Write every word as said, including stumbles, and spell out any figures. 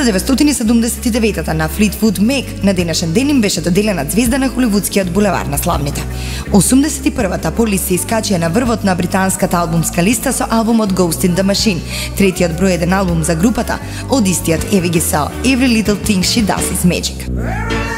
деветстотини и седумдесет и девета на Флитвуд Мек на денешен ден им беше доделена звезда на холивудскиот булевар на славните. осумдесет и првата Полис се искачија на врвот на британската албумска листа со албумот Ghost in the Machine, третиот број еден албум за групата од истиот Евиги Сел, Every Little Thing She Does Is Magic.